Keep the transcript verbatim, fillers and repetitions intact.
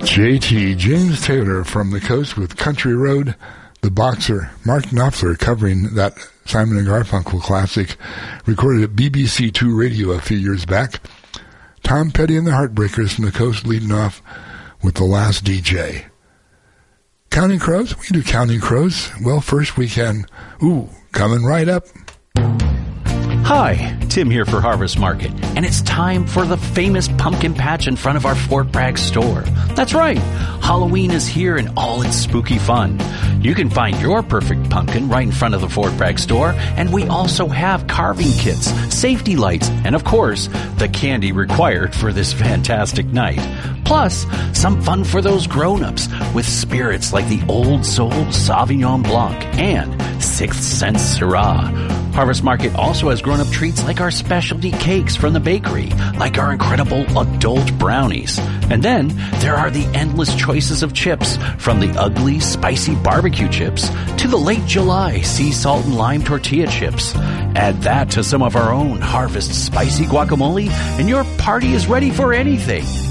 J T, James Taylor from the Coast with Country Road. The Boxer, Mark Knopfler, covering that Simon and Garfunkel classic, recorded at B B C Two Radio a few years back. Tom Petty and the Heartbreakers from the Coast leading off with The Last D J. Counting Crows? We do Counting Crows. Well, first we can, ooh, coming right up. Hi, Tim here for Harvest Market, and it's time for the famous pumpkin patch in front of our Fort Bragg store. That's right, Halloween is here in all its spooky fun. You can find your perfect pumpkin right in front of the Fort Bragg store, and we also have carving kits, safety lights, and of course, the candy required for this fantastic night. Plus, some fun for those grown-ups with spirits like the Old Soul Sauvignon Blanc and Sixth Sense Syrah. Harvest Market also has grown-up treats like our specialty cakes from the bakery, like our incredible adult brownies. And then there are the endless choices of chips, from the ugly, spicy barbecue chips to the late July sea salt and lime tortilla chips. Add that to some of our own Harvest spicy guacamole, and your party is ready for anything.